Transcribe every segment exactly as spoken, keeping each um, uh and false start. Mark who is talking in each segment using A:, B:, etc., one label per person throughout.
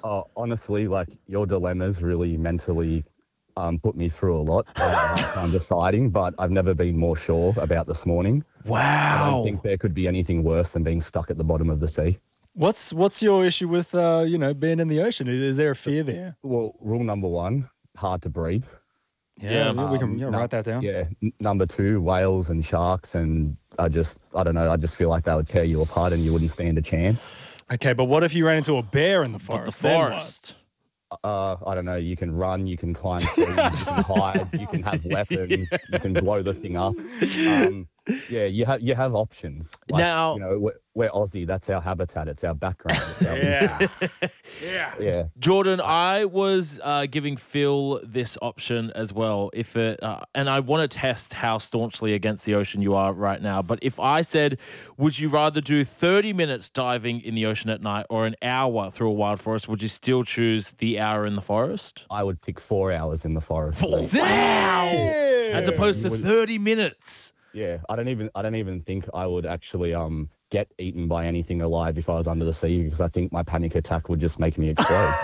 A: Oh, honestly, like your dilemmas really mentally um, put me through a lot. I had a hard time deciding, but I've never been more sure about this morning. I don't
B: Wow.
A: think there could be anything worse than being stuck at the bottom of the sea.
B: What's what's your issue with uh, you know, being in the ocean? Is, is there a fear there?
A: Well, rule number one, hard to breathe.
B: Yeah,
C: Yeah.
B: we can
A: Um,
B: yeah,
A: no-
B: write that down.
A: Yeah. N- number two, whales and sharks, and I just, I don't know, I just feel like they would tear you apart and you wouldn't stand a chance.
B: Okay, but what if you ran into a bear in the
C: The
B: forest? Then what?
C: forest.
A: Uh, I don't know, you can run, you can climb trees, you can hide, you can have weapons, you can blow the thing up. Um, yeah, you have you have options. Like,
C: Now-
A: you know, we're, we're Aussie. That's our habitat. It's our background. It's our,
B: Yeah. yeah.
A: yeah.
C: Jordan, I was uh, giving Phil this option as well. If it, uh, and I want to test how staunchly against the ocean you are right now. But if I said, would you rather do thirty minutes diving in the ocean at night or an hour through a wild forest? Would you still choose the hour in the forest
A: I would pick four hours in the forest.
C: as opposed to thirty minutes?
A: Yeah, I don't even I don't even think I would actually um get eaten by anything alive if I was under the sea because I think my panic attack would just make me explode.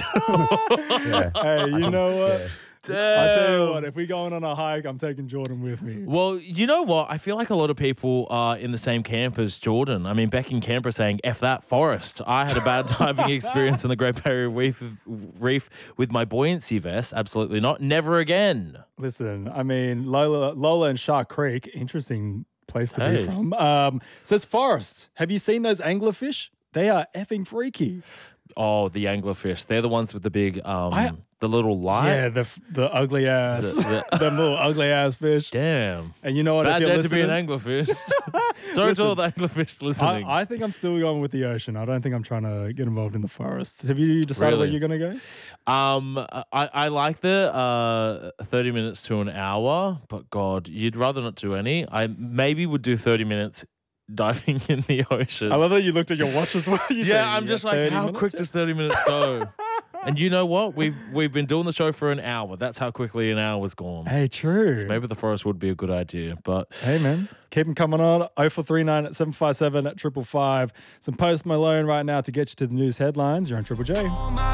A: yeah.
B: Hey, you know what?
C: Damn.
B: I tell you what, if we're going on a hike, I'm taking Jordan with me.
C: Well, you know what? I feel like a lot of people are in the same camp as Jordan. I mean, Beck in Canberra saying, F that forest. I had a bad diving experience in the Great Barrier Reef, Reef with my buoyancy vest. Absolutely not. Never again.
B: Listen, I mean, Lola, Lola and Shark Creek, interesting place to
C: Hey.
B: be from. Um, says forest. Have you seen those anglerfish? They are effing freaky.
C: Oh, the anglerfish. They're the ones with the big, um,
B: I-
C: the little light.
B: Yeah, the f- the ugly ass,
C: The- the-
B: them little ugly ass fish.
C: Damn.
B: And you know what?
C: Bad
B: if you're
C: day to be an
B: listening-
C: anglerfish. Sorry to all the anglerfish listening.
B: I, I think I'm still going with the ocean. I don't think I'm trying to get involved in the forest. Have you decided where
C: Really?
B: you're going to go?
C: Um, I, I like the uh thirty minutes to an hour, but God, you'd rather not do any. I maybe would do thirty minutes diving in the ocean.
B: I love that you looked at your watch as well. You said,
C: yeah, I'm
B: "You
C: just
B: got
C: like,
B: thirty
C: how
B: minutes
C: quick
B: yet?"
C: does thirty minutes go? And you know what? We've we've been doing the show for an hour. That's how quickly an hour was gone.
B: Hey, true.
C: Maybe the forest would be a good idea, but
B: Hey, man. Keep them coming on. oh four three nine, seven five seven, five five five. Some Post Malone right now to get you to the news headlines. You're on Triple J.